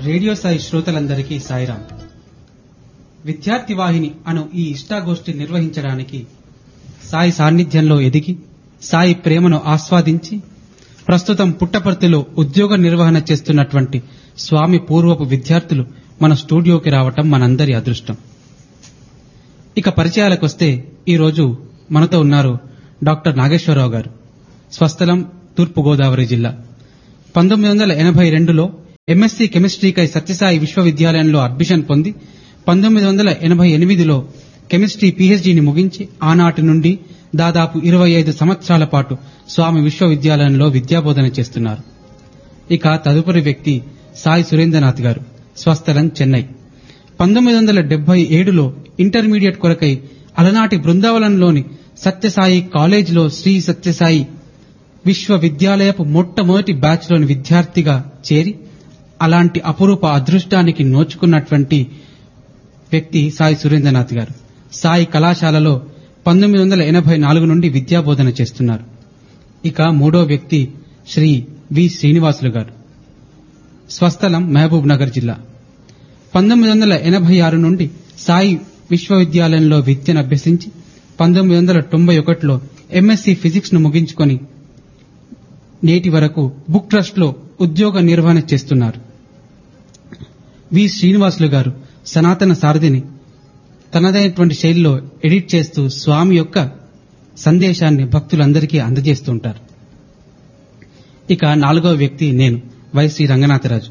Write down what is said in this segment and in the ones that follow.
Radio Sai శ్రోతలందరికీ సాయిరాం. విద్యార్థి వాహిని అను ఈ ఇష్టాగోష్ఠి నిర్వహించడానికి సాయి సాన్నిధ్యంలో ఎదిగి సాయి ప్రేమను ఆస్వాదించి ప్రస్తుతం పుట్టపర్తిలో ఉద్యోగ నిర్వహణ చేస్తున్నటువంటి స్వామి పూర్వపు విద్యార్థులు మన స్టూడియోకి రావటం మనందరి అదృష్టం. ఇక పరిచయాలకొస్తే ఈరోజు మనతో ఉన్నారు డాక్టర్ నాగేశ్వరరావు గారు. స్వస్థలం తూర్పుగోదావరి జిల్లా. 1982లో ఎంఎస్సీ కెమిస్ట్రీకై సత్యసాయి విశ్వవిద్యాలయంలో అడ్మిషన్ పొంది 1988లో కెమిస్ట్రీ పీహెచ్డీని ముగించి ఆనాటి నుండి దాదాపు 25 సంవత్సరాల పాటు స్వామి విశ్వవిద్యాలయంలో విద్యాబోధన చేస్తున్నారు. ఇక తదుపరి వ్యక్తి సాయి సురేంద్రనాథ్ గారు. స్వస్థలం చెన్నై. 1977లో ఇంటర్మీడియట్ కొరకై అలనాటి బృందావనంలోని సత్యసాయి కాలేజీలో శ్రీ సత్యసాయి విశ్వవిద్యాలయపు మొట్టమొదటి బ్యాచ్లోని విద్యార్థిగా చేరి అలాంటి అపురూప అదృష్టానికి నోచుకున్నటువంటి వ్యక్తి సాయి సురేంద్రనాథ్ గారు. సాయి కళాశాలలో 1984 నుండి విద్యాబోధన చేస్తున్నారు. ఇక మూడో వ్యక్తి శ్రీ వి శ్రీనివాసులు గారు. స్వస్థలం మహబూబ్ నగర్ జిల్లా. 1986 నుండి సాయి విశ్వవిద్యాలయంలో విద్యను అభ్యసించి 1991లో ఎంఎస్సీ ఫిజిక్స్ ను ముగించుకొని నేటి వరకు బుక్ ట్రస్ట్ లో ఉద్యోగ నిర్వహణ చేస్తున్నారు. వి శ్రీనివాసులు గారు సనాతన సారథిని తనదైనటువంటి శైలిలో ఎడిట్ చేస్తూ స్వామి యొక్క సందేశాన్ని భక్తులందరికీ అందజేస్తూ ఉంటారు. ఇక నాలుగవ వ్యక్తి నేను వైశ్రీ రంగనాథరాజు.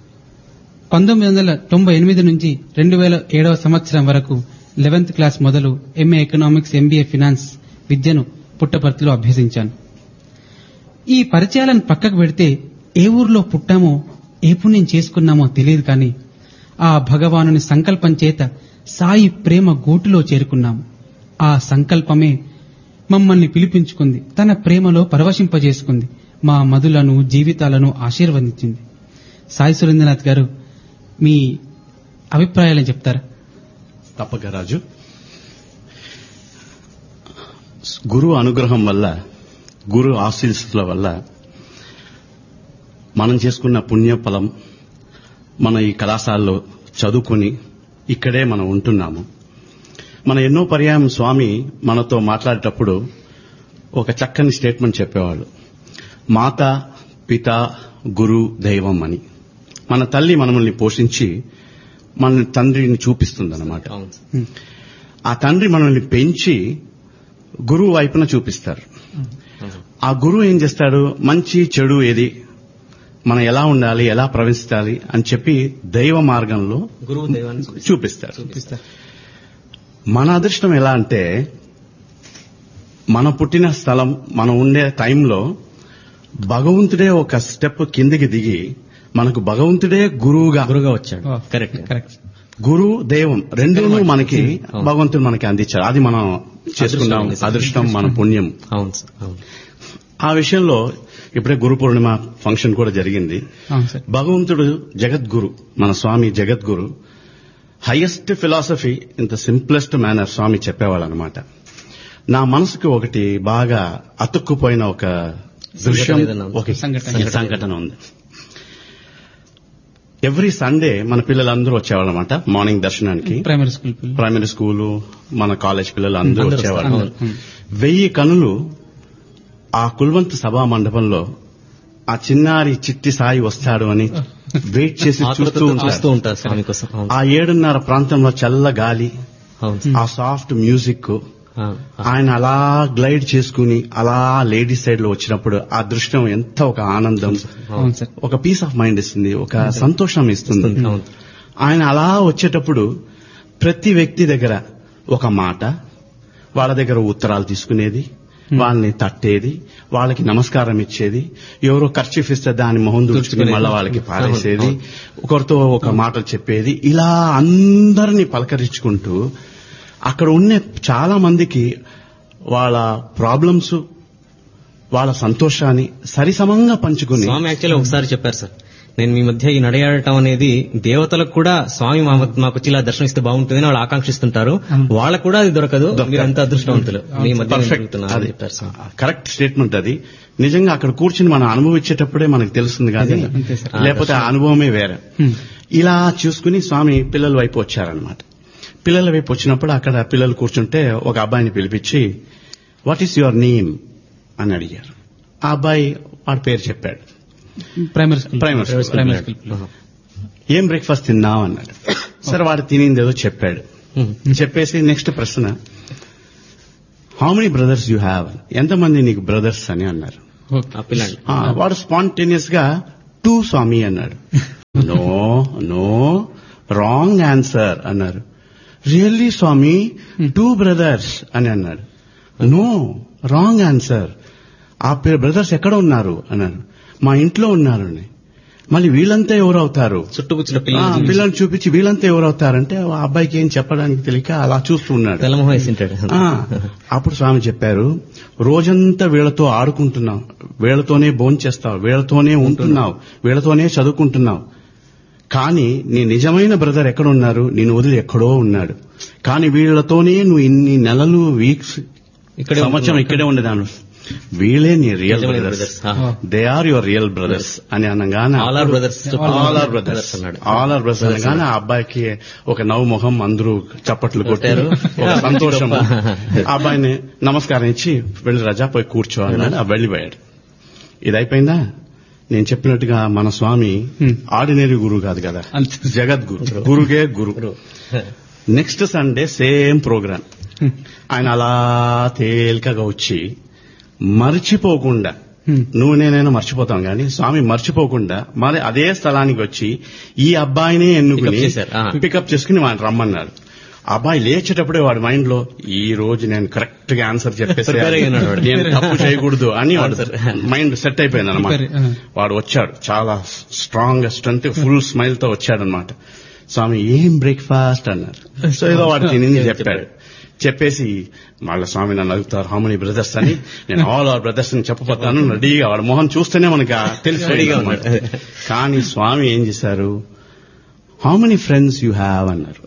1998 నుంచి 2007 సంవత్సరం వరకు 11th క్లాస్ మొదలు ఎంఏ ఎకనామిక్స్, ఎంబీఏ ఫినాన్స్ విద్యను పుట్టపర్తిలో అభ్యసించాను. ఈ పరిచయాలను పక్కకు పెడితే ఏ ఊర్లో పుట్టామో ఏ పుణ్యం చేసుకున్నామో తెలియదు, కానీ ఆ భగవానుని సంకల్పం చేత సాయి ప్రేమ గూటులో చేరుకున్నాము. ఆ సంకల్పమే మమ్మల్ని పిలిపించుకుంది, తన ప్రేమలో పరవశింపజేసుకుంది, మా మధులను జీవితాలను ఆశీర్వదించింది. సాయి సురేంద్రనాథ్ గారు, మీ అభిప్రాయాలను చెప్తారా? తప్పక రాజు. గురువు అనుగ్రహం వల్ల, గురు ఆశీస్సుల వల్ల మనం చేసుకున్న పుణ్యఫలం, మన ఈ కళాశాలలో చదువుకుని ఇక్కడే మనం ఉంటున్నాము. మన ఎన్నో పర్యాయం స్వామి మనతో మాట్లాడేటప్పుడు ఒక చక్కని స్టేట్మెంట్ చెప్పేవాళ్ళు, మాత పిత గురు దైవం అని. మన తల్లి మనల్ని పోషించి మన తండ్రిని చూపిస్తుందన్నమాట. ఆ తండ్రి మనల్ని పెంచి గురువు వైపున చూపిస్తారు. ఆ గురువు ఏం చేస్తాడు, మంచి చెడు ఏది, మనం ఎలా ఉండాలి, ఎలా ప్రవర్తించాలి అని చెప్పి దైవ మార్గంలో గురువు దైవాన్ని చూపిస్తారు. మన అదృష్టం ఎలా అంటే, మన పుట్టిన స్థలం, మనం ఉండే టైంలో భగవంతుడే ఒక స్టెప్ కిందికి దిగి మనకు భగవంతుడే గురువుగా వచ్చాడు. కరెక్ట్. గురువు దైవం రెండూ మనకి భగవంతుడు మనకి అందించారు. అది మనం చేసుకున్నాం అదృష్టం, మన పుణ్యం. అవును. ఆ విషయంలో ఇప్పుడే గురు పూర్ణిమ ఫంక్షన్ కూడా జరిగింది. భగవంతుడు జగద్గురు, మన స్వామి జగద్గురు. Highest philosophy in the simplest manner స్వామి చెప్పేవాళ్ళు అనమాట. నా మనసుకు ఒకటి బాగా అతుక్కుపోయిన ఒక దృశ్యం, ఒక సంఘటన ఉంది. ఎవ్రీ సండే మన పిల్లలందరూ వచ్చేవాళ్ళనమాట మార్నింగ్ దర్శనానికి. ప్రైమరీ స్కూలు, మన కాలేజ్ పిల్లలు అందరూ వచ్చేవాళ్ళు. 1000 కనులు ఆ కుల్వంత్ సభా మండపంలో ఆ చిన్నారి చిట్టి సాయి వస్తాడు అని వెయిట్ చేసి చూస్తూ ఉంటారు. ఆ 7:30 ప్రాంతంలో చల్ల గాలి, ఆ సాఫ్ట్ మ్యూజిక్, ఆయన అలా గ్లైడ్ చేసుకుని అలా లేడీస్ సైడ్ లో వచ్చినప్పుడు ఆ దృశ్యం ఎంత ఒక ఆనందం, ఒక పీస్ ఆఫ్ మైండ్ ఇస్తుంది, ఒక సంతోషం ఇస్తుంది. ఆయన అలా వచ్చేటప్పుడు ప్రతి వ్యక్తి దగ్గర ఒక మాట, వాళ్ళ దగ్గర ఉత్తరాలు తీసుకునేది, వాళ్ళని తట్టేది, వాళ్ళకి నమస్కారం ఇచ్చేది, ఎవరో కర్చీఫ్ ఇస్తే దాని మొహం దుడుచుకుని మళ్ళా వాళ్ళకి పారేసేది, ఒకరితో ఒక మాటలు చెప్పేది, ఇలా అందరినీ పలకరించుకుంటూ అక్కడ ఉన్న చాలా మందికి వాళ్ళ ప్రాబ్లమ్స్, వాళ్ళ సంతోషాన్ని సరిసమంగా పంచుకుని. స్వామి యాక్చువల్లీ ఒకసారి చెప్పారు సార్, నేను మీ మధ్య ఈ నడయాడటం అనేది దేవతలకు కూడా స్వామి మాకు వచ్చి ఇలా దర్శనమిస్తే బాగుంటుందని వాళ్ళు ఆకాంక్షిస్తుంటారు, వాళ్ళకు కూడా అది దొరకదు, మీరంతా అదృష్టవంతులు, మీ మధ్య చెప్పారు సార్. కరెక్ట్ స్టేట్మెంట్ అది. నిజంగా అక్కడ కూర్చుని మనం అనుభవించేటప్పుడే మనకు తెలుస్తుంది, కానీ లేకపోతే ఆ అనుభవమే వేరే. ఇలా చూసుకుని స్వామి పిల్లల వైపు వచ్చారనమాట. పిల్లల వైపు వచ్చినప్పుడు అక్కడ పిల్లలు కూర్చుంటే ఒక అబ్బాయిని పిలిపించి వాట్ ఈస్ యువర్ నేమ్ అని అడిగారు. ఆ అబ్బాయి వాడి పేరు చెప్పాడు. Primary school. ఏం బ్రేక్ఫాస్ట్ తిన్నావు అన్నాడు. సరే వాడు తినింది ఏదో చెప్పాడు. చెప్పేసి నెక్స్ట్ ప్రశ్న how many brothers you have, ఎంతమంది నీకు బ్రదర్స్ అని అన్నారు. వాడు స్పాంటేనియస్ గా 2 స్వామి అన్నాడు. నో నో రాంగ్ ఆన్సర్ అన్నారు. రియల్లీ స్వామి 2 బ్రదర్స్ అని అన్నాడు. No wrong answer. ఆ బ్రదర్స్ ఎక్కడ ఉన్నారు అన్నారు. మా ఇంట్లో ఉన్నారు అని. మళ్ళీ వీళ్ళంతా ఎవరవుతారు, చుట్టుపుచ్చిన పిల్లల్ని చూపించి వీళ్ళంతా ఎవరవుతారంటే ఆ అబ్బాయికి ఏం చెప్పడానికి తెలియక అలా చూస్తూ ఉన్నాడు. అప్పుడు స్వామి చెప్పారు, రోజంతా వీళ్లతో ఆడుకుంటున్నావు, వీళ్లతోనే భోంచేస్తావు, వీళ్లతోనే ఉంటున్నావు, వీళ్లతోనే చదువుకుంటున్నావు, కానీ నీ నిజమైన బ్రదర్ ఎక్కడ ఉన్నారు, నేను వదిలి ఎక్కడో ఉన్నాడు. కానీ వీళ్లతోనే నువ్వు ఇన్ని నెలలు వీక్స్ సంవత్సరం ఇక్కడే ఉండేదాను. వీళ్ళే నీ real brothers, they are your real brothers అని అనగానే ఆల్ ఆర్ బ్రదర్స్ అనగానే ఆ అబ్బాయికి ఒక నవ్వు మొహం, అందరూ చప్పట్లు కొట్టారు, ఒక సంతోషం. ఆ అబ్బాయిని నమస్కారం ఇచ్చి వెళ్ళి రజా పోయి కూర్చో అన్నాడు. ఆ వెళ్ళిపోయాడు. ఇది అయిపోయిందా? నేను చెప్పినట్టుగా మన స్వామి ఆర్డినరీ గురువు కాదు కదా, జగద్గురు, గురుగే గురు. Next Sunday same programme. ఆయన అలా తేలికగా వచ్చి మర్చిపోకుండా, నువ్వు నేనైనా మర్చిపోతాం కానీ స్వామి మర్చిపోకుండా మరి అదే స్థలానికి వచ్చి ఈ అబ్బాయినే ఎన్నుకుని పికప్ చేసుకుని వాడిని రమ్మన్నాడు. అబ్బాయి లేచేటప్పుడే వాడి మైండ్ లో ఈ రోజు నేను కరెక్ట్ గా ఆన్సర్ చెప్పేసి నేను తప్పు చేయకూడదు అని వాడు మైండ్ సెట్ అయిపోయింది అనమాట. వాడు వచ్చాడు చాలా స్ట్రాంగెస్ట్ అంటే ఫుల్ స్మైల్ తో వచ్చాడనమాట. స్వామి ఏం బ్రేక్ఫాస్ట్ అన్నారు. సో ఏదో వాడు తినింది చెప్పాడు. చెప్పేసి మళ్ళీ స్వామి నన్ను అడుగుతారు హౌ మెనీ బ్రదర్స్ అని. నేను ఆల్ ఆర్ బ్రదర్స్ అని చెప్పపోతాను రెడీగా. వాడు మొహం చూస్తేనే మనకి తెలిసి. కానీ స్వామి ఏం చేశారు, how many friends you have అన్నారు.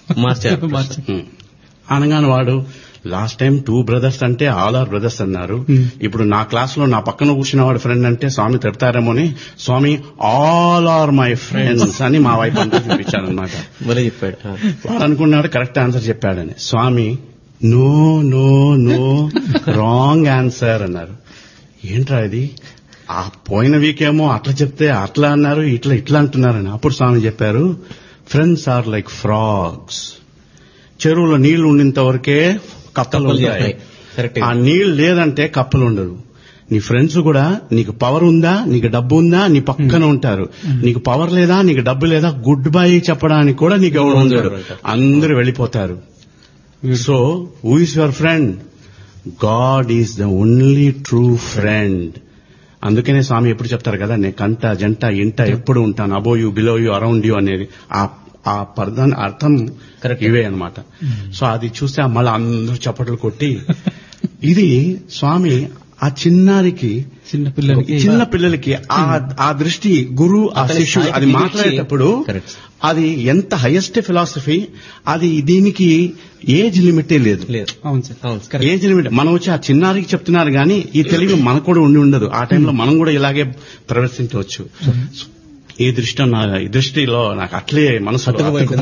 అనగానే వాడు లాస్ట్ టైం 2 బ్రదర్స్ అంటే ఆల్ ఆర్ బ్రదర్స్ అన్నారు, ఇప్పుడు నా క్లాస్ లో నా పక్కన కూర్చున్న వాడు ఫ్రెండ్ అంటే స్వామి తిడతారేమోని స్వామి ఆల్ ఆర్ మై ఫ్రెండ్స్ అని మా వైపు అంతా చూపించాడనమాట. చెప్పాడు. వాడు అనుకున్నాడు కరెక్ట్ ఆన్సర్ చెప్పాడని. స్వామి no no no wrong answer అన్నారు. ఏంట్రా ఇది, ఆ పోయిన వీక్ ఏమో అట్లా చెప్తే అట్లా అన్నారు, ఇట్లా ఇట్లా అంటున్నారని. అప్పుడు స్వామి చెప్పారు, ఫ్రెండ్స్ ఆర్ లైక్ ఫ్రాగ్స్. చెరువులో నీళ్లు ఉండినంత వరకే కప్పలు ఉంటాయి, ఆ నీళ్లు లేదంటే కప్పలు ఉండదు. నీ ఫ్రెండ్స్ కూడా నీకు పవర్ ఉందా, నీకు డబ్బు ఉందా, నీ పక్కన ఉంటారు. నీకు పవర్ లేదా, నీకు డబ్బు లేదా, గుడ్ బై చెప్పడానికి కూడా నీకు ఎవరు ఉండరు, అందరూ వెళ్ళిపోతారు. So who is your friend? God is the only true friend. అందుకనే స్వామి ఎప్పుడు చెప్తారు కదా, నేను కంట జంట ఇంట ఎప్పుడు ఉంటాను, అబో you below you around you అనేది ఆ పదాన్ని అర్థం ఇవే అనమాట. సో అది చూస్తే మళ్ళీ అందరూ చప్పట్లు కొట్టి, ఇది స్వామి ఆ చిన్న పిల్లలకి ఆ దృష్టి, గురు ఆ శిష్యుడు అది మాట్లాడేటప్పుడు అది ఎంత హైయెస్ట్ ఫిలాసఫీ. అది దీనికి ఏజ్ లిమిటే లేదు, ఏజ్ లిమిట్. మనం వచ్చి ఆ చిన్నారికి చెప్తున్నారు కానీ ఈ తెలివి మనకు కూడా ఉండి ఉండదు. ఆ టైంలో మనం కూడా ఇలాగే ప్రవర్తించవచ్చు. ఈ దృష్టిలో నాకు అట్లే మనసు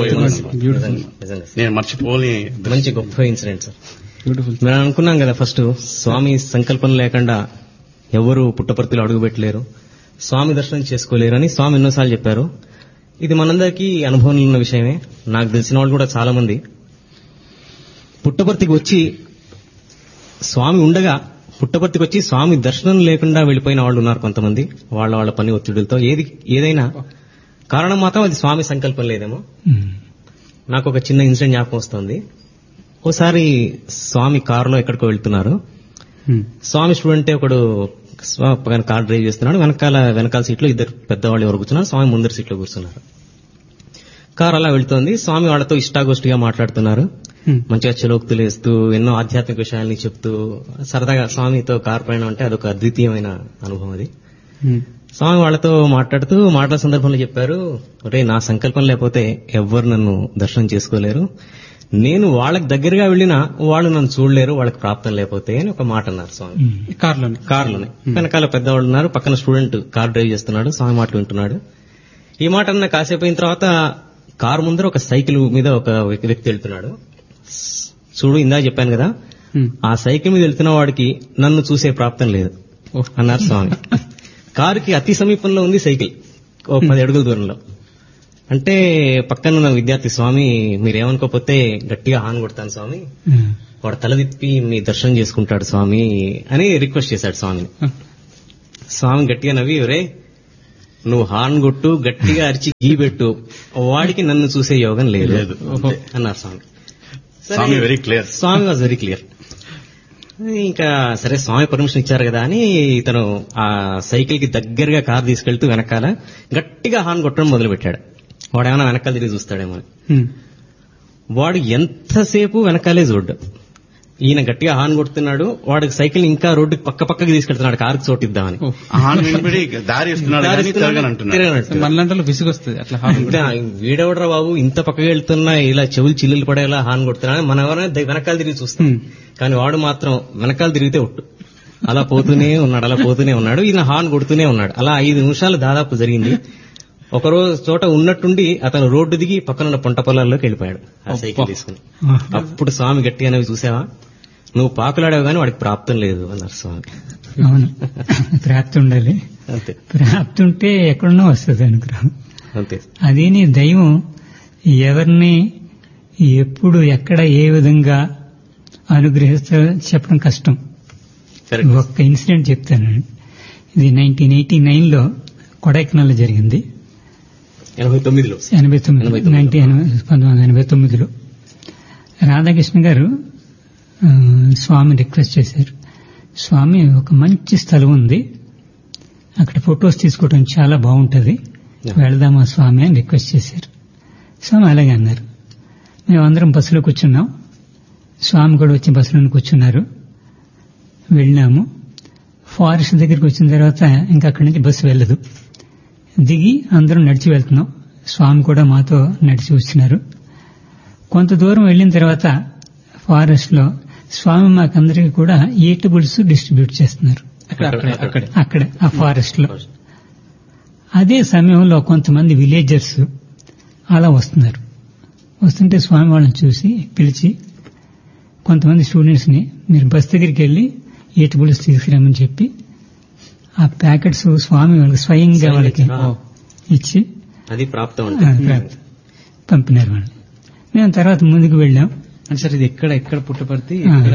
నేను మర్చిపోని మంచి గొప్ప ఇన్సిడెంట్ సార్. మేము అనుకున్నాం కదా ఫస్ట్, స్వామి సంకల్పం లేకుండా ఎవరు పుట్టపర్తిలో అడుగుపెట్టలేరు, స్వామి దర్శనం చేసుకోలేరు అని స్వామి ఎన్నోసార్లు చెప్పారు. ఇది మనందరికీ అనుభవంలో ఉన్న విషయమే. నాకు తెలిసిన వాళ్ళు కూడా చాలా మంది పుట్టపర్తికి వచ్చి స్వామి ఉండగా పుట్టపర్తికి వచ్చి స్వామి దర్శనం లేకుండా వెళ్ళిపోయిన వాళ్ళు ఉన్నారు కొంతమంది, వాళ్ళ పని ఒత్తిడులతో. ఏదైనా కారణం మాత్రం అది స్వామి సంకల్పం లేదేమో. నాకు ఒక చిన్న ఇన్సిడెంట్ జ్ఞాపకం వస్తుంది. ఓసారి స్వామి కారులో ఎక్కడికో వెళ్తున్నారు. స్వామి స్టూడెంట్ ఒకడు కార్ డ్రైవ్ చేస్తున్నాడు. వెనకాల సీట్లో 2 పెద్దవాళ్ళు ఎవరు కూర్చున్నారు, స్వామి ముందర సీట్లో కూర్చున్నారు. కారు అలా వెళ్తోంది. స్వామి వాళ్ళతో ఇష్టాగోష్ఠిగా మాట్లాడుతున్నారు, మంచిగా చలోక్తులు వేస్తూ ఎన్నో ఆధ్యాత్మిక విషయాల్ని చెప్తూ సరదాగా. స్వామితో కారు ప్రయాణం అంటే అదొక అద్వితీయమైన అనుభవం అది. స్వామి వాళ్ళతో మాట్లాడుతూ మాట్లాడే సందర్భంలో చెప్పారు, రే నా సంకల్పం లేకపోతే ఎవ్వరు నన్ను దర్శనం చేసుకోలేరు, నేను వాళ్ళకి దగ్గరగా వెళ్ళినా వాళ్ళు నన్ను చూడలేరు, వాళ్ళకి ప్రాప్తం లేకపోతే అని ఒక మాట అన్నారు స్వామి. కారులోనే వెనకాల పెద్దవాళ్ళు ఉన్నారు, పక్కన స్టూడెంట్ కార్ డ్రైవ్ చేస్తున్నాడు, స్వామి మాటలు వింటున్నాడు. ఈ మాట అన్న కాసేపు అయిన తర్వాత కారు ముందర ఒక సైకిల్ మీద ఒక వ్యక్తి వెళ్తున్నాడు. చూడు, ఇందా చెప్పాను కదా, ఆ సైకిల్ మీద వెళ్తున్న వాడికి నన్ను చూసే ప్రాప్తం లేదు అన్నారు స్వామి. కారుకి అతి సమీపంలో ఉంది సైకిల్, ఒక 10 అడుగుల దూరంలో. అంటే పక్కన ఉన్న విద్యార్థి, స్వామి మీరేమనుకోకపోతే గట్టిగా హాన్ కొడతాను స్వామి, వాడు తల తిప్పి మీ దర్శనం చేసుకుంటాడు స్వామి అని రిక్వెస్ట్ చేశాడు స్వామిని. స్వామి గట్టిగా నవ్వి, ఒరే నువ్వు హార్న్ కొట్టు, గట్టిగా అరిచి గీ పెట్టు, వాడికి నన్ను చూసే యోగం లేదు అన్నారు స్వామి. స్వామి very clear. Swamy was very clear. ఇంకా సరే స్వామి పర్మిషన్ ఇచ్చారు కదా అని ఇతను ఆ సైకిల్ కి దగ్గరగా కారు తీసుకెళ్తూ వెనకాల గట్టిగా హార్న్ కొట్టడం మొదలు పెట్టాడు. వాడు ఏమైనా వెనకాల తిరిగి చూస్తాడేమో అని. వాడు ఎంతసేపు వెనకాలే చూడ్డు. ఈయన గట్టిగా హార్న్ కొడుతున్నాడు, వాడికి సైకిల్ ఇంకా రోడ్డుకి పక్కకి తీసుకెళ్తున్నాడు కారుకి చోటిద్దామని. మనలాంటి విసుగొస్తుంది అట్లా. వీడెవడరా బాబు ఇంత పక్కకి వెళ్తున్నా ఇలా చెవులు చిల్లులు పడేలా హార్న్ కొడుతున్నాడు, మనం ఎవరైనా వెనకాల తిరిగి చూస్తాం. కానీ వాడు మాత్రం వెనకాల తిరిగితే ఒట్టు అలా పోతూనే ఉన్నాడు. ఈయన హార్న్ కొడుతూనే ఉన్నాడు. అలా 5 నిమిషాలు దాదాపు జరిగింది. ఒకరోజు చోట ఉన్నట్టుండి అతను రోడ్డు దిగి పక్కనున్న పంట పొలాల్లోకి వెళ్ళిపోయాడు ఆ సైకిల్ తీసుకుని. అప్పుడు స్వామి గట్టిగా అనేవి, చూసావా నువ్వు పాకులాడావు గానీ వాడికి ప్రాప్తం లేదు అన్నారు స్వామి. అవును, ప్రాప్తి ఉండాలి. అంతే, ప్రాప్తి ఉంటే ఎక్కడున్నా వస్తుంది అనుగ్రహం. అంతే. అది నీ దైవం ఎవరిని ఎప్పుడు ఎక్కడ ఏ విధంగా అనుగ్రహిస్తా చెప్పడం కష్టం. ఒక్క ఇన్సిడెంట్ చెప్తానండి. ఇది 1989లో కొడైకెనాల్ జరిగింది. 1989లో రాధాకృష్ణ గారు స్వామి రిక్వెస్ట్ చేశారు, స్వామి ఒక మంచి స్థలం ఉంది, అక్కడ ఫొటోస్ తీసుకోవడం చాలా బాగుంటది, వెళదామా స్వామి అని రిక్వెస్ట్ చేశారు. స్వామి అలాగే అన్నారు. మేమందరం బస్సులో కూర్చున్నాం, స్వామి కూడా వచ్చి బస్సులో కూర్చున్నారు. వెళ్ళినాము. ఫారెస్ట్ దగ్గరికి వచ్చిన తర్వాత ఇంకా అక్కడి నుంచి బస్సు వెళ్ళదు. దిగి అందరం నడిచి వెళ్తున్నాం. స్వామి కూడా మాతో నడిచి వచ్చినారు. కొంత దూరం వెళ్లిన తర్వాత ఫారెస్ట్ లో స్వామి మాకందరికీ కూడా ఈటబుల్స్ డిస్ట్రిబ్యూట్ చేస్తున్నారు అక్కడ ఆ ఫారెస్ట్ లో. అదే సమయంలో కొంతమంది విలేజర్స్ అలా వస్తున్నారు. వస్తుంటే స్వామి వాళ్ళని చూసి పిలిచి కొంతమంది స్టూడెంట్స్ ని మీరు బస్ దగ్గరికి వెళ్లి ఈటబుల్స్ తీసుకురామని చెప్పి ఆ ప్యాకెట్స్ స్వామి వాళ్ళకి స్వయంగా వాళ్ళకి ఇచ్చి అది ప్రాప్తం పంపినారు వాళ్ళు. మేము తర్వాత ముందుకు వెళ్ళాం. సార్ ఇది ఎక్కడ పుట్టపర్తి,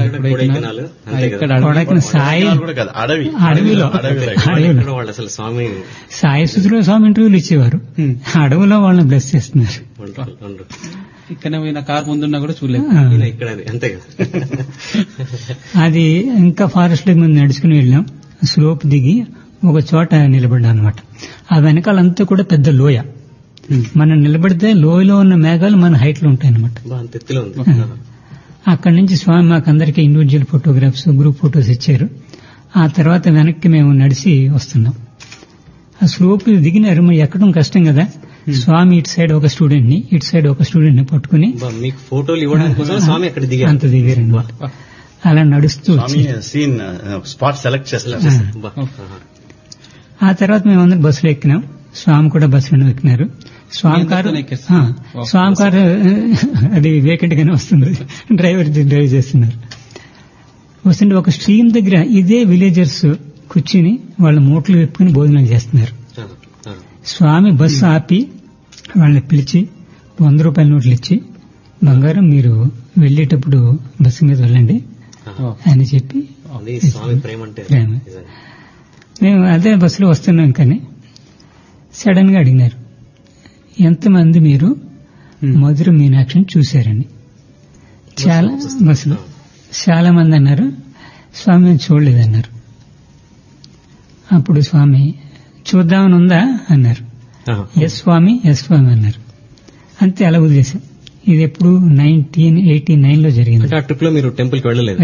సాయి అడవిలో సాయి సుతులో స్వామి ఇంటర్వ్యూలు ఇచ్చేవారు. అడవిలో వాళ్ళని బ్లెస్ చేస్తున్నారు. ఇక్కడ పోయిన కారు ముందున్నా కూడా చూడలేదు. అది ఇంకా ఫారెస్ట్ లో ముందు నడుచుకుని వెళ్ళాం. స్లోప్ దిగి ఒక చోట నిలబడ్డా అనమాట. ఆ వెనకాలంతా కూడా పెద్ద లోయ. మనం నిలబడితే లోయలో ఉన్న మేఘాలు మన హైట్ లో ఉంటాయన్నమాట. అక్కడి నుంచి స్వామి మాకందరికి ఇండివిజువల్ ఫోటోగ్రాఫ్స్, గ్రూప్ ఫోటోస్ ఇచ్చారు. ఆ తర్వాత వెనక్కి మేము నడిచి వస్తున్నాం. ఆ స్లోప్ దిగినారు. మరి ఎక్కడం కష్టం కదా. స్వామి ఇటు సైడ్ ఒక స్టూడెంట్ ని, ఇటు సైడ్ ఒక స్టూడెంట్ ని పట్టుకుని ఫోటోలు ఇవ్వడానికి అంత దిగారన్నమాట. అలా నడుస్తూ స్పాట్ సెలెక్ట్ చేస్తారు. ఆ తర్వాత మేమందరం బస్సులో ఎక్కినాం. స్వామి కూడా బస్సులో ఎక్కినారు. స్వామి కారు అది వేకెంట్ గానే వస్తుంది. డ్రైవర్ డ్రైవ్ చేస్తున్నారు. వస్తుంటే ఒక స్ట్రీమ్ దగ్గర ఇదే విలేజర్స్ కూర్చుని వాళ్ళ మూటలు విప్పుకుని భోజనం చేస్తున్నారు. స్వామి బస్సు ఆపి వాళ్ళని పిలిచి 100 రూపాయల నోట్లు ఇచ్చి, బంగారం మీరు వెళ్లేటప్పుడు బస్సు మీద వెళ్ళండి అని చెప్పి, ప్రేమ. మేము అదే బస్సులో వస్తున్నాం. కానీ సడన్ గా అడిగినారు, ఎంతమంది మీరు మధుర మీనాక్షిని చూశారని. చాలా బస్సులో చాలా మంది అన్నారు. స్వామి చూడలేదన్నారు. అప్పుడు స్వామి చూద్దామని ఉందా అన్నారు. ఎస్ స్వామి అన్నారు. అంతే, అలా వదిలేశాం. ఇది ఎప్పుడు 1989లో జరిగింది. ట్రిప్ లో మీరు టెంపుల్ కి వెళ్ళలేదు.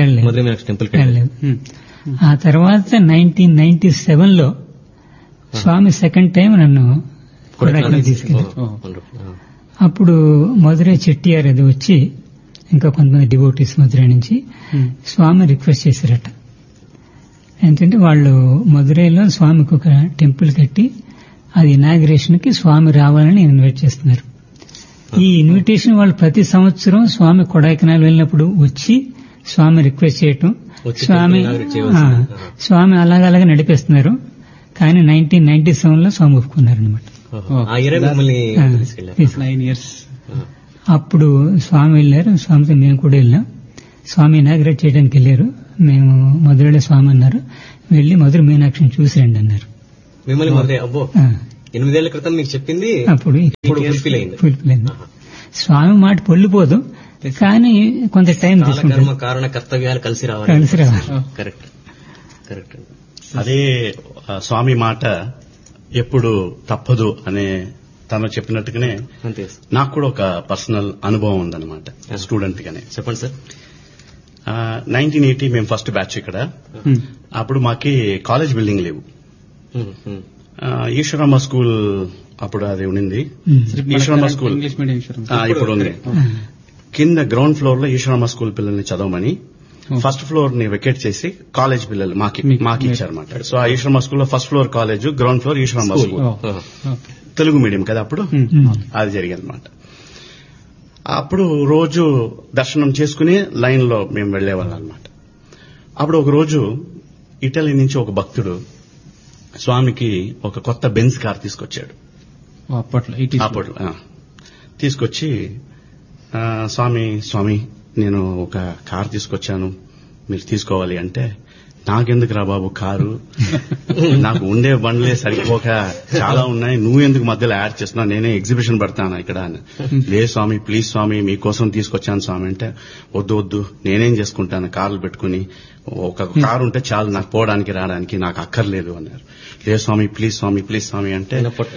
ఆ తర్వాత 1997లో స్వామి సెకండ్ టైం నన్ను కొడైకెనాల్ తీసుకెళ్లారు. అప్పుడు మధురై చెట్టియార్ అది వచ్చి ఇంకా కొంతమంది డివోటీస్ మధురై నుంచి స్వామి రిక్వెస్ట్ చేశారట. ఏంటంటే వాళ్ళు మధురైలో స్వామికి ఒక టెంపుల్ కట్టి అది ఇనాగ్రేషన్ కి స్వామి రావాలని ఇన్వైట్ చేస్తున్నారు. ఈ ఇన్విటేషన్ వాళ్ళు ప్రతి సంవత్సరం స్వామి కొడైకెనాల్ వెళ్ళినప్పుడు వచ్చి స్వామి రిక్వెస్ట్ చేయటం, స్వామి అలాగే నడిపేస్తున్నారు. కానీ 1997 లో స్వామి ఒప్పుకున్నారనమాట. అప్పుడు స్వామి వెళ్ళారు, స్వామితో మేము కూడా వెళ్ళాం. స్వామి ఇనాగ్రేట్ చేయడానికి వెళ్ళారు. మేము మధురైలో స్వామి అన్నారు, వెళ్లి మధుర మీనాక్షిని చూసి రండి అన్నారు. మిమ్మల్ని 8 ఏళ్ల క్రితం మీకు చెప్పింది అప్పుడు ఫుల్ఫిల్ అయింది. స్వామి మాట పొల్లిపోదు, కానీ కొంత టైం తీసుకుంటాం. కారణ కర్తవ్యాలు కలిసి రావాలి. Correct correct. అదే స్వామి మాట ఎప్పుడు తప్పదు అనే తను చెప్పినట్టుగానే నాకు కూడా ఒక పర్సనల్ అనుభవం ఉందన్నమాట స్టూడెంట్ గానే. చెప్పండి సార్. 1980 మేము ఫస్ట్ బ్యాచ్ ఇక్కడ. అప్పుడు మాకి కాలేజ్ బిల్డింగ్ లేవు. ఈశ్వరమ్మ స్కూల్ అప్పుడు అది ఉండింది. ఈశ్వరమ్మ స్కూల్ ఇప్పుడు ఉంది. కింద గ్రౌండ్ ఫ్లోర్ లో ఈశ్వరమ్మ స్కూల్ పిల్లల్ని చదవమని ఫస్ట్ ఫ్లోర్ ని వెకేట్ చేసి కాలేజ్ పిల్లలు మాకి ఇచ్చారన్నమాట. సో ఆ ఈశ్వరమ్మ స్కూల్లో first floor college, ground floor Eshwaramma school. Telugu medium కదా అప్పుడు. అది జరిగిందన్నమాట. అప్పుడు రోజు దర్శనం చేసుకుని లైన్ లో మేము వెళ్లేవాళ్ళం అనమాట. అప్పుడు ఒక రోజు ఇటలీ నుంచి ఒక భక్తుడు స్వామికి ఒక కొత్త బెంజ్ కార్ తీసుకొచ్చాడు. అప్పట్లో తీసుకొచ్చి స్వామి నేను ఒక కార్ తీసుకొచ్చాను, మీరు తీసుకోవాలి అంటే, నాకెందుకు రా బాబు కారు, నాకు ఉండే బండ్లే సరిపోక చాలా ఉన్నాయి, నువ్వెందుకు మధ్యలో యాడ్ చేస్తున్నావు, నేనే ఎగ్జిబిషన్ పెడతాను ఇక్కడ అని. లే స్వామి ప్లీజ్ స్వామి మీకోసం తీసుకొచ్చాను స్వామి అంటే, వద్దు నేనేం చేసుకుంటాను కార్లు పెట్టుకుని, ఒక కారు ఉంటే చాలు నాకు పోవడానికి రావడానికి, నాకు అక్కర్లేదు అన్నారు. లే స్వామి ప్లీజ్ స్వామి అంటే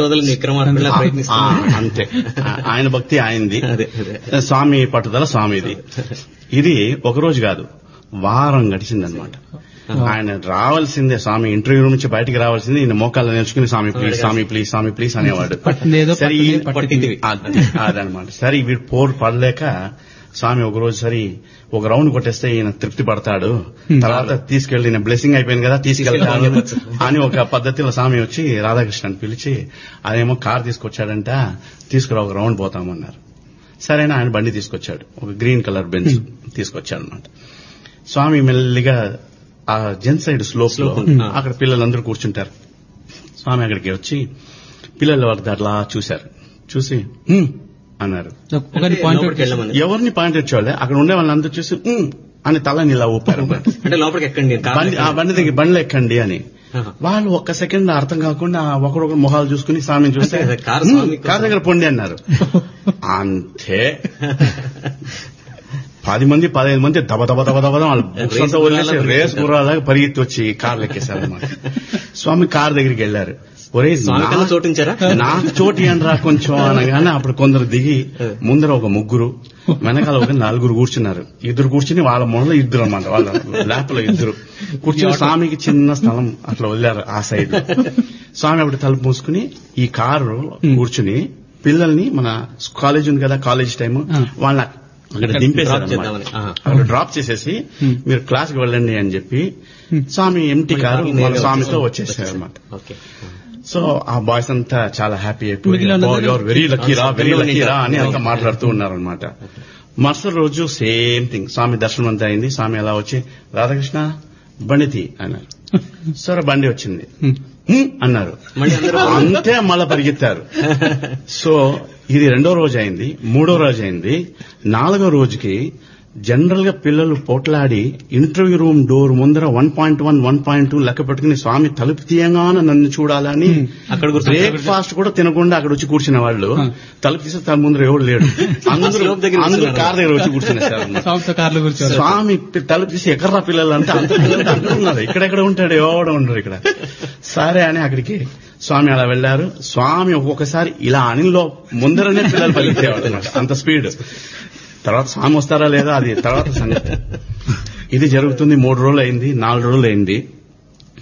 అంతే. ఆయన భక్తి ఆయనది, స్వామి పట్టుదల స్వామిది. ఇది ఒకరోజు కాదు, వారం గడిచిందనమాట. ఆయన రావాల్సిందే, స్వామి ఇంటర్వ్యూ రూమ్ నుంచి బయటికి రావాల్సిందే, ఈయన మోకాళ్ళు నేర్చుకుని స్వామి ప్లీజ్ అనేవాడు. సరే అదనమాట. సరే వీడు పోరు పడలేక స్వామి ఒకరోజు సరి ఒక రౌండ్ కొట్టేస్తే ఈయన తృప్తి పడతాడు, తర్వాత తీసుకెళ్లి నేను బ్లెస్సింగ్ అయిపోయింది కదా తీసుకెళ్తాను అని ఒక పద్ధతిలో స్వామి వచ్చి రాధాకృష్ణని పిలిచి, అదేమో కార్ తీసుకొచ్చాడంట, తీసుకురా ఒక రౌండ్ పోతామన్నారు. సరేనా ఆయన బండి తీసుకొచ్చాడు, ఒక గ్రీన్ కలర్ బెంచ్ తీసుకొచ్చాడు అనమాట. స్వామి మెల్లిగా ఆ జెన్ సైడ్ స్లోప్ లో అక్కడ పిల్లలందరూ కూర్చుంటారు. స్వామి అక్కడికి వచ్చి పిల్లల వరకు అట్లా చూశారు, చూసి అన్నారు. ఎవరిని పాయింట్ వచ్చేవాళ్ళే, అక్కడ ఉండే వాళ్ళందరూ చూసి అని తలని ఇలా ఊపారు. అంటే లోపలికి ఎక్కండి, బండి దగ్గర బండ్లు ఎక్కండి అని. వాళ్ళు ఒక్క సెకండ్ అర్థం కాకుండా ఒకరొకరు మొహాలు చూసుకుని స్వామిని చూస్తే కారు దగ్గర పొండి అన్నారు. అంతే 10 మంది 15 మంది దబ వాళ్ళు వదిలేసి రేస్ గుర్రాలాగా పరిగెత్తి వచ్చి కార్లు ఎక్కేశారన్నమాట. స్వామి కారు దగ్గరికి వెళ్లారు. ఒరే చోటించారా, నాకు చోటి అనరా కొంచెం అనగానే అప్పుడు కొందరు దిగి, ముందర ఒక 3, వెనకాల ఒక 4 కూర్చున్నారు. 2 కూర్చుని వాళ్ళ మొదలు 2 అనమాట, వాళ్ళ ల్యాప్ లో 2 కూర్చుని స్వామికి చిన్న స్థలం అట్లా వదిలారు ఆ సైడ్. స్వామి అప్పుడు తలుపు మూసుకుని ఈ కారు కూర్చుని పిల్లల్ని, మన కాలేజ్ ఉంది కదా కాలేజ్ టైం, వాళ్ళ అక్కడ దింపేశారు, అక్కడ డ్రాప్ చేసేసి మీరు క్లాస్ కి వెళ్ళండి అని చెప్పి స్వామి ఎంటీ కారు మన స్వామితో వచ్చేసారు అనమాట. సో ఆ బాయ్స్ అంతా చాలా హ్యాపీ అయిపోయి వెరీ లక్కీరా అని అంతా మాట్లాడుతూ ఉన్నారనమాట. మరుసటి రోజు సేమ్ థింగ్, స్వామి దర్శనం అంతా అయింది. స్వామి అలా వచ్చి రాధాకృష్ణ బండి అన్నారు. సరే బండి వచ్చింది అన్నారు, అంతే మళ్ళా పరిగెత్తారు. సో ఇది 2వ రోజు అయింది, 3వ రోజు అయింది, 4వ రోజుకి జనరల్ గా పిల్లలు పోట్లాడి ఇంటర్వ్యూ రూమ్ డోర్ ముందర 1.1, 1.2 లెక్క పెట్టుకుని స్వామి తలుపు తీయంగానే నన్ను చూడాలని అక్కడ బ్రేక్ఫాస్ట్ కూడా తినకుండా అక్కడ వచ్చి కూర్చున్న వాళ్ళు తలుపు తీస్తే తన ముందర ఎవరు లేడు, అందరూ కార్ దగ్గర వచ్చి కూర్చున్నారు. స్వామి తలుపు తీసి ఎక్కడ్రా పిల్లలు అంటే అంటున్నారు, ఇక్కడెక్కడ ఉంటాడు, ఎవడ ఉండరు ఇక్కడ. సరే అని అక్కడికి స్వామి అలా వెళ్లారు. స్వామి ఒక్కొక్కసారి ఇలా అనిలో ముందరనే పిల్లలు పలికేవాడు అనమాట, అంత స్పీడ్. తర్వాత స్వామి వస్తారా లేదా అది తర్వాత సంగతి. ఇది జరుగుతుంది. 3 రోజులు అయింది, 4 రోజులు అయింది.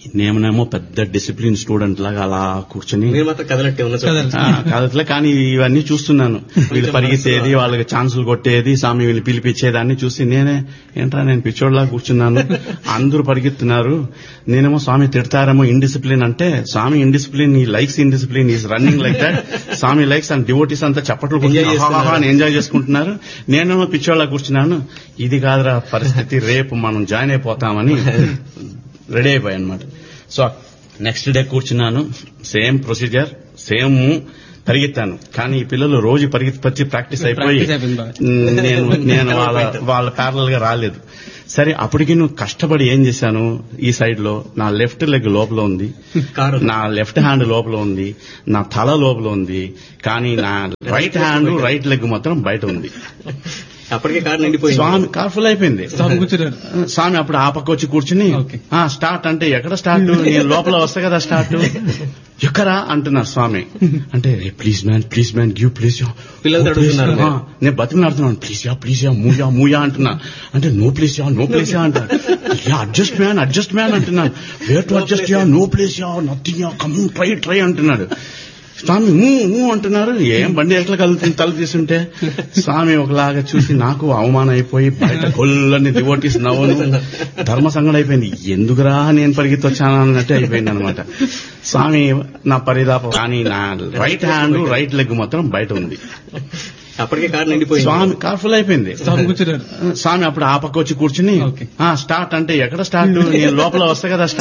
నేనేమో పెద్ద డిసిప్లిన్ స్టూడెంట్ లాగా అలా కూర్చొని మీరు మాత్రం కదలట్టే ఉన్న కాదట్లే, కానీ ఇవన్నీ చూస్తున్నాను. వీళ్ళు పరిగెత్తేది, వాళ్ళకి ఛాన్సులు కొట్టేది, స్వామి వీళ్ళు పిలిపించేదాన్ని చూసి నేనే ఏంట్రా నేను పిచ్చోడ్లా కూర్చున్నాను, అందరూ పరిగెత్తున్నారు, నేనేమో స్వామి తిడతారేమో ఇండిసిప్లిన్ అంటే, స్వామి ఇండిసిప్లిన్, ఈ likes indiscipline is running like that, Swamy likes and devotees అంతా చప్పట్లు ఎంజాయ్ చేసుకుంటున్నారు, నేనేమో పిచ్చోడ్లా కూర్చున్నాను. ఇది కాదురా పరిస్థితి, రేపు మనం జాయిన్ అయిపోతామని రెడీ అయిపోయాయి అనమాట. సో నెక్స్ట్ డే కూర్చున్నాను, సేమ్ ప్రొసీజర్, సేమ్ పరిగెత్తాను. కానీ ఈ పిల్లలు రోజు పరిగెత్తి ప్రాక్టీస్ అయిపోయి నేను వాళ్ళ ప్యారల్ గా రాలేదు. సరే అప్పటికి నువ్వు కష్టపడి ఏం చేశాను, ఈ సైడ్ లో నా లెఫ్ట్ లెగ్ లోపల ఉంది, నా లెఫ్ట్ హ్యాండ్ లోపల ఉంది, నా తల లోపల ఉంది, కానీ నా రైట్ హ్యాండ్ రైట్ లెగ్ మాత్రం బయట ఉంది. అప్పటికే కారు నిండిపోయింది. స్వామి కార్ ఫుల్ అయిపోయింది. స్వామి అప్పుడు ఆ పక్క వచ్చి కూర్చుని స్టార్ట్ అంటే ఎక్కడ స్టార్ట్, నేను లోపల వస్తా కదా స్టార్ట్, ఎక్కరా అంటున్నారు స్వామి. అంటే ప్లీజ్ మ్యాన్ గివ్ ప్లీజ్, పిల్లలు అడుగుతున్నారు, నేను బతిమలాడుతున్నాను, ప్లీజ్ యా మూయా అంటున్నా. అంటే నో ప్లీజ్ యా అంటారు. అడ్జస్ట్ మ్యాన్ అంటున్నాను. Wear to adjust yeah, no please yeah, nothing yeah, come try అంటున్నాడు. స్వామి అంటున్నారు. ఏం బండి ఎట్లా కలుగుతుంది తల తీసుంటే. స్వామి ఒకలాగా చూసి నాకు అవమానం అయిపోయి బయట కొల్లని డివోటీస్ నవ్వును, ధర్మ సంగడం అయిపోయింది. ఎందుకురా నేను పరిగెత్తి వచ్చాను అన్నట్టే అయిపోయింది అనమాట. స్వామి నా పరిదాపం, కానీ నా రైట్ హ్యాండ్ రైట్ లెగ్ మాత్రం బయట ఉంది. అప్పటికే కారు నిండిపోయింది. స్వామి కార్ ఫుల్ అయిపోయింది. స్వామి అప్పుడు ఆ పక్క వచ్చి కూర్చుని స్టార్ట్ అంటే ఎక్కడ స్టార్ట్, నేను లోపల వస్తా కదా